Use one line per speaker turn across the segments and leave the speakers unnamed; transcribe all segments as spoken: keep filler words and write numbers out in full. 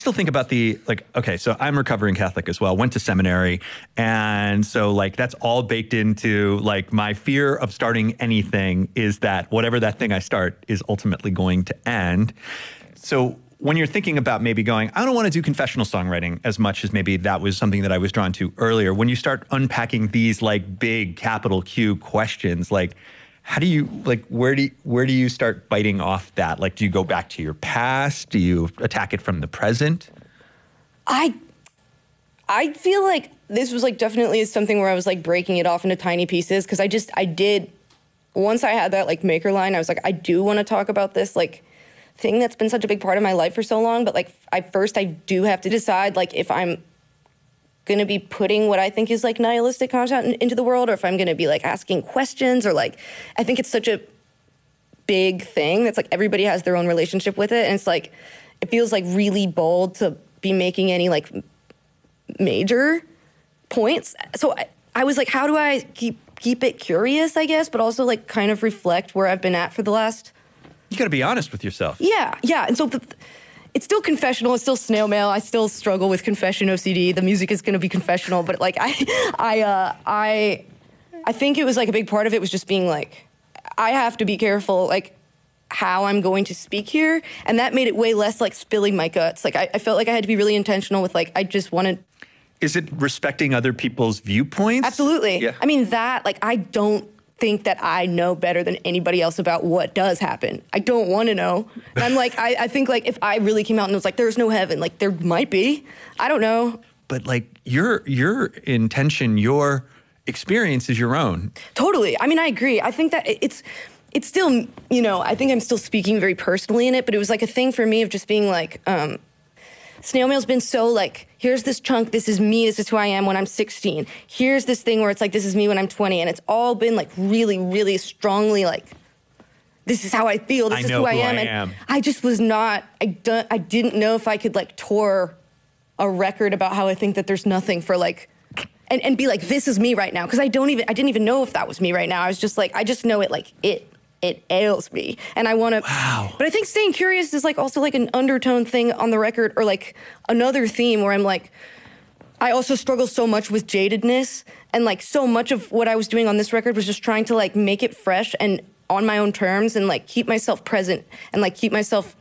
still think about the, like, okay, so I'm recovering Catholic as well, went to seminary. And so like, that's all baked into like my fear of starting anything is that whatever that thing I start is ultimately going to end. So when you're thinking about maybe going, I don't want to do confessional songwriting as much as maybe that was something that I was drawn to earlier. When you start unpacking these like big capital Q questions, like, how do you, like, where do you, where do you start biting off that? Like, do you go back to your past? Do you attack it from the present?
I, I feel like this was like definitely something where I was like breaking it off into tiny pieces. Cause I just, I did, once I had that like maker line, I was like, I do want to talk about this like thing that's been such a big part of my life for so long. But like, I first, I do have to decide like if I'm going to be putting what I think is like nihilistic content in, into the world, or if I'm going to be like asking questions, or like, I think it's such a big thing that's like everybody has their own relationship with it. And it's like, it feels like really bold to be making any like major points. So I, I was like, how do I keep, keep it curious, I guess, but also like kind of reflect where I've been at for the last.
You got to be honest with yourself.
Yeah. Yeah. And so the, it's still confessional. It's still snail mail. I still struggle with confession O C D. The music is going to be confessional, but like I, I, uh, I, I think it was like a big part of it was just being like, I have to be careful, like how I'm going to speak here, and that made it way less like spilling my guts. Like I, I felt like I had to be really intentional with like I just wanted.
Is it respecting other people's viewpoints?
Absolutely.
Yeah.
I mean that like I don't think that I know better than anybody else about what does happen. I don't want to know. And I'm like, I, I think like if I really came out and was like, there's no heaven, like there might be. I don't know.
But like your your intention, your experience is your own.
Totally. I mean, I agree. I think that it's it's still, you know, I think I'm still speaking very personally in it, but it was like a thing for me of just being like, um, snail mail's been so like, here's this chunk, this is me, this is who I am when I'm sixteen. Here's this thing where it's like, this is me when I'm twenty. And it's all been like really, really strongly like, this is how I feel, this
I
is
know
who I
who
am.
I
and
am.
I just was not, I, don't, I didn't know if I could like tour a record about how I think that there's nothing for like, and, and be like, this is me right now. Cause I don't even, I didn't even know if that was me right now. I was just like, I just know it like it. It ails me, and I want to.
Wow.
But I think staying curious is like also like an undertone thing on the record, or like another theme where I'm like, I also struggle so much with jadedness, and like so much of what I was doing on this record was just trying to like make it fresh and on my own terms, and like keep myself present and like keep myself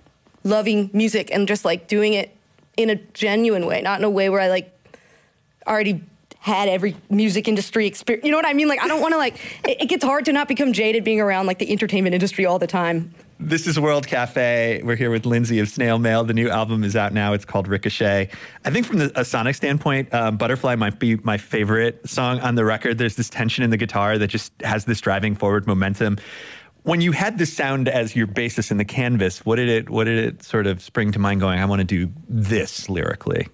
loving music and just like doing it in a genuine way, not in a way where I like already had every music industry experience. You know what I mean? Like, I don't want to like, it, it gets hard to not become jaded being around like the entertainment industry all the time.
This is World Cafe. We're here with Lindsay of Snail Mail. The new album is out now. It's called Ricochet. I think from the, a sonic standpoint, um, Butterfly might be my favorite song on the record. There's this tension in the guitar that just has this driving forward momentum. When you had this sound as your basis in the canvas, what did it, what did it sort of spring to mind going, I want to do this lyrically?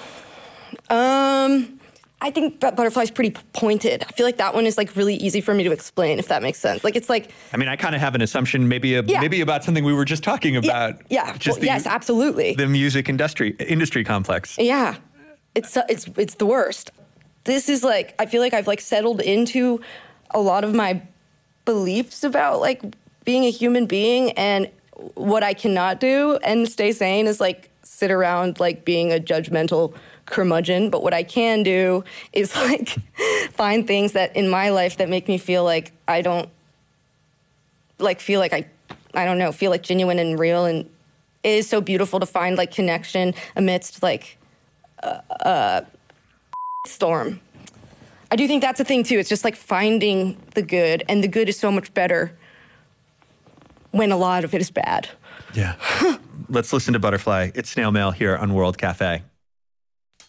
Um... I think that Butterfly's pretty pointed. I feel like that one is like really easy for me to explain, if that makes sense. Like it's like,
I mean, I kind of have an assumption, maybe a,
yeah.
maybe about something we were just talking about.
Yeah, yeah.
Just
well,
the,
yes, absolutely.
The music industry industry complex.
Yeah, it's it's it's the worst. This is like, I feel like I've like settled into a lot of my beliefs about like being a human being, and what I cannot do and stay sane is like sit around like being a judgmental curmudgeon. But what I can do is like find things that in my life that make me feel like I don't like feel like I I don't know feel like genuine and real, and it is so beautiful to find like connection amidst like a, a storm. I do think that's a thing too. It's just like finding the good, and the good is so much better when a lot of it is bad.
Yeah. Let's listen to Butterfly. It's Snail Mail here on World Cafe.